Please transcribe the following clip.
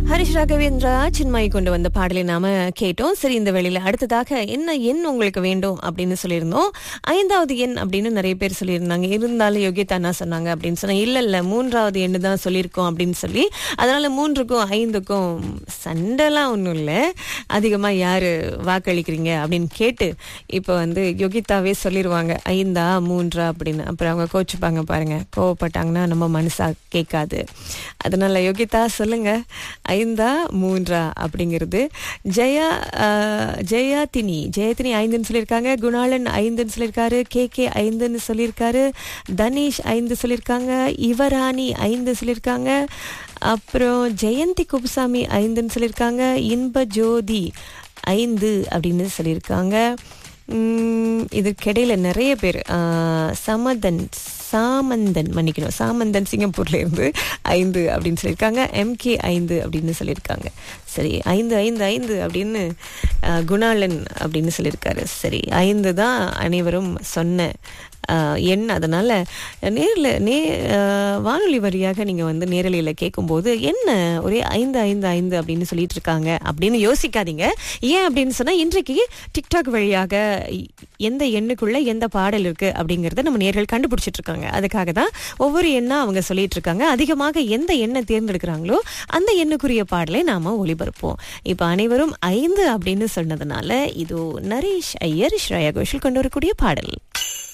ஹரிஷ் ராகவேந்திரா சின்மயி கொண்டு வந்த பாடலை நாம கேட்டோம். சரி, இந்த வேளையில அடுத்ததாக என்ன எண் உங்களுக்கு வேண்டும் அப்படின்னு சொல்லியிருந்தோம். 5வது எண் அப்படின்னு நிறைய பேர் சொல்லியிருந்தாங்க. இருந்தாலும் யோகிதா என்ன சொன்னாங்க அப்படின்னு சொன்னா, இல்ல 3வது எண்ணு தான் சொல்லியிருக்கோம் அப்படின்னு சொல்லி, அதனால 3க்கும் 5க்கும் சண்டைலாம் ஒன்றும் இல்லை, அதிகமா யாரு வாக்களிக்கிறீங்க அப்படின்னு கேட்டு இப்போ யோகிதாவே சொல்லிடுவாங்க 5ஆ 3ஆ அப்படின்னு. அப்புறம் அவங்க கோச்சுப்பாங்க பாருங்க. கோவப்பட்டாங்கன்னா நம்ம மனசா கேட்காது. அதனால யோகிதா சொல்லுங்க, 5ஆ 3ஆ அப்படிங்கிறது. ஜெயத்தினி 5ன்னு சொல்லியிருக்காங்க. குணாளன் 5ன்னு சொல்லியிருக்காரு. கே 5ன்னு சொல்லியிருக்காரு. தனேஷ் 5 சொல்லியிருக்காங்க. யுவராணி 5 சொல்லியிருக்காங்க. அப்புறம் ஜெயந்தி குப்புசாமி 5ன்னு சொல்லியிருக்காங்க. இன்ப ஜோதி 5 அப்படின்னு சொல்லியிருக்காங்க. இதுக்கிடையில நிறைய பேர் சாமந்தன் சிங்கப்பூர்ல இருந்து 5 அப்படின்னு சொல்லியிருக்காங்க. MK 5 அப்படின்னு சொல்லியிருக்காங்க. சரி, 5 அப்படின்னு குணாளன் அப்படின்னு சொல்லியிருக்காரு. சரி, 5 தான் அனைவரும் சொன்ன எண். அதனால வானொலி வழியாக நீங்க நேரலையில கேட்கும்போது என்ன ஒரே 5 அப்படின்னு சொல்லிட்டு இருக்காங்க அப்படின்னு யோசிக்காதீங்க. ஏன் அப்படின்னு சொன்னா, இன்றைக்கு டிக்டாக் வழியாக எந்த எண்ணுக்குள்ள எந்த பாடல் இருக்கு அப்படிங்கறத நம்ம நேர்கள் கண்டுபிடிச்சிட்டு இருக்காங்க. அதுக்காக தான் ஒவ்வொரு எண்ணா அவங்க சொல்லிட்டு இருக்காங்க. அதிகமாக எந்த எண்ணை தேர்ந்தெடுக்கிறாங்களோ அந்த எண்ணுக்குரிய பாடலை நாம ஒளிபரப்போம். இப்ப அனைவரும் 5 அப்படின்னு சொன்னதுனால இதோ நரேஷ் ஐயர், ஸ்ரேயா கோஷல் கொண்டு வரக்கூடிய பாடல்.